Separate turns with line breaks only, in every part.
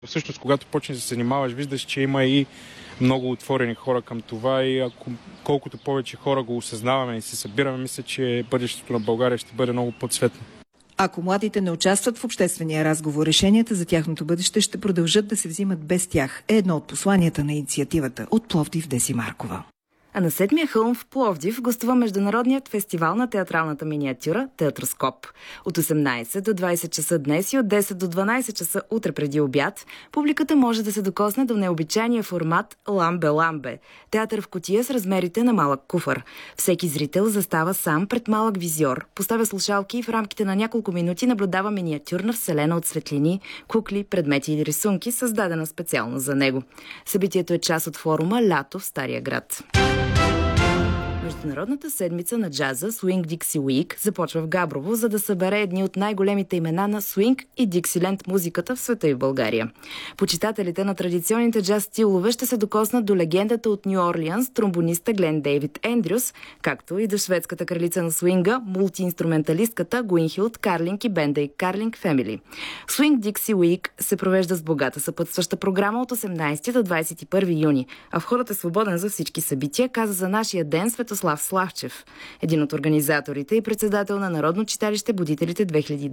Всъщност, когато почнеш да се занимаваш, виждаш, че има и много отворени хора към това и колкото повече хора го осъзнаваме и се събираме, мисля, че бъдещето на България ще бъде много по-цветно.
Ако младите не участват в обществения разговор, решенията за тяхното бъдеще ще продължат да се взимат без тях. Е едно от посланията на инициативата от Пловдив Деси Маркова.
А на 7-я хълм в Пловдив гостува Международният фестивал на театралната миниатюра Театроскоп. От 18 до 20 часа днес и от 10 до 12 часа утре преди обяд публиката може да се докосне до необичайния формат ламбе-ламбе – театър в кутия с размерите на малък куфар. Всеки зрител застава сам пред малък визиор, поставя слушалки и в рамките на няколко минути наблюдава миниатюрна вселена от светлини, кукли, предмети и рисунки, създадена специално за него. Събитието е част от форума «Лято в Стария град». Международната седмица на джаза Swing Dixie Week започва в Габрово, за да събере едни от най-големите имена на свинг и диксиленд музиката в света и в България. Почитателите на традиционните джаз стилове ще се докоснат до легендата от Ню Орлианс, тромбониста Глен Дейвид Ендрюс, както и до шведската кралица на свинга, мултиинструменталистката Гуинхилд Карлинг и бенда и Карлинг Фемили. Swing Dixie Week се провежда с богата съпътстваща програма от 18 до 21 юни, а входът е свободен за всички събития, каза за нашия ден Светослав Славчев, един от организаторите и председател на Народно читалище Будителите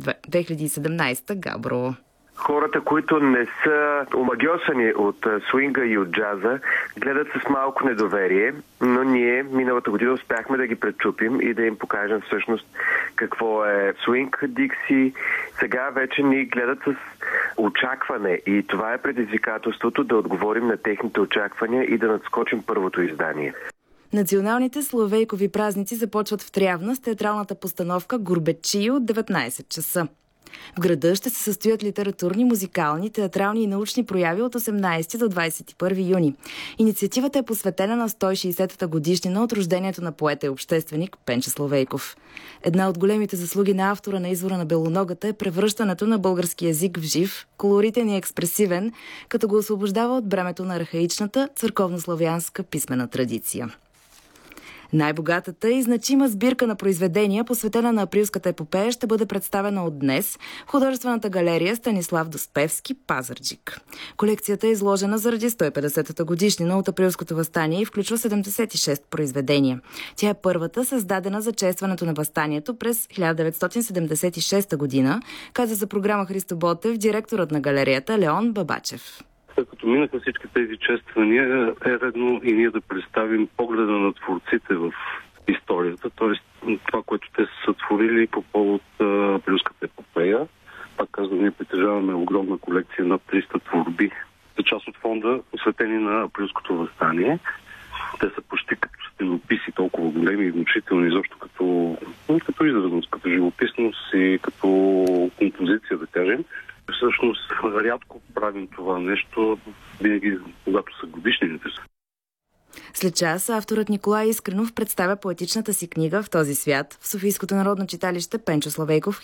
2017 Габрово.
Хората, които не са омагьосани от свинга и от джаза, гледат с малко недоверие, но ние миналата година успяхме да ги пречупим и да им покажем всъщност какво е свинг дикси. Сега вече ни гледат с очакване и това е предизвикателството да отговорим на техните очаквания и да надскочим първото издание.
Националните славейкови празници започват в Трявна с театралната постановка Горбечио от 19 часа. В града ще се състоят литературни, музикални, театрални и научни прояви от 18 до 21 юни. Инициативата е посветена на 160-та годишнина от рождението на поета и общественик Пенчо Славейков. Една от големите заслуги на автора на Извора на Белоногата е превръщането на български език в жив, колоритен и експресивен, като го освобождава от бремето на архаичната църковнославянска писмена традиция. Най-богатата и значима сбирка на произведения, посветена на априлската епопея, ще бъде представена от днес в художествената галерия Станислав Доспевски, Пазарджик. Колекцията е изложена заради 150-та годишнина от априлското въстание и включва 76 произведения. Тя е първата, създадена за честването на въстанието през 1976 година, каза за програма Христо Ботев директорът на галерията Леон Бабачев.
След като минаха всички тези чествания, е редно и ние да представим погледа на творците в историята, т.е. това, което те са сътворили по повод априлската епопея. Пак казвам, ние притежаваме огромна колекция над 300 творби. За част от фонда, посветени на априлското въстание. Те са почти като стенописи, толкова големи и значителни, изобщо като изразност, като живописност и като композиция, да кажем. Всъщност, рядко правим това нещо, винаги когато са годишнините.
След час авторът Николай Искренов представя поетичната си книга «В този свят» в Софийското народно читалище Пенчо Славейков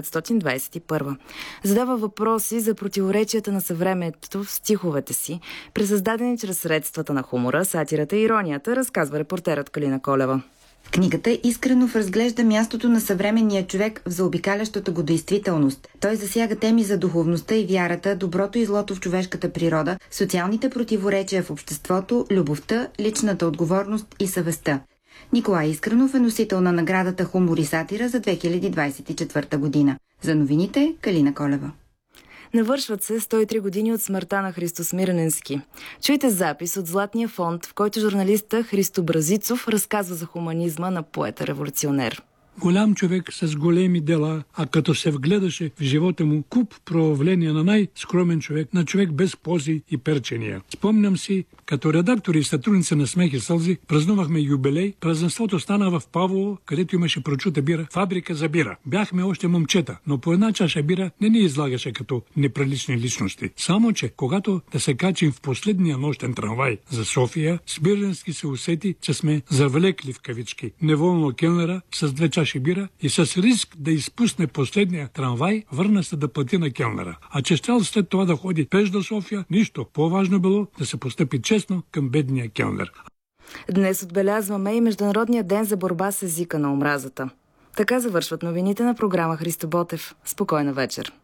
1921. Задава въпроси за противоречията на съвремието в стиховете си, пресъздадени чрез средствата на хумора, сатирата и иронията, разказва репортерът Калина Колева.
Книгата Искренов разглежда мястото на съвременния човек в заобикалящата го действителност. Той засяга теми за духовността и вярата, доброто и злото в човешката природа, социалните противоречия в обществото, любовта, личната отговорност и съвестта. Николай Искренов е носител на наградата «Хумор и сатира» за 2024 година. За новините Калина Колева.
Навършват се 103 години от смъртта на Христо Смирненски. Чуйте запис от Златния фонд, в който журналиста Христо Бразицов разказва за хуманизма на поета-революционер.
Голям човек с големи дела, а като се вгледаше в живота му, куп проявления на най-скромен човек, на човек без пози и перчения. Спомням си, като редактори и сътрудници на Смех и сълзи, празнувахме юбилей. Празненството стана в Павлово, където имаше прочута бира, фабрика за бира. Бяхме още момчета, но по една чаша бира не ни излагаше като неприлични личности. Само че, когато да се качим в последния нощен трамвай за София, Смирненски се усети, че сме завлекли в кавички неволно келнера с 2 чаши бира и с риск да изпусне последния трамвай, върна се да плати на келнера. А че щял след това да ходи пеш до София, нищо. По-важно било да се постъпи честно към бедния келнер.
Днес отбелязваме и Международния ден за борба с езика на омразата. Така завършват новините на програма Христо Ботев. Спокойна вечер!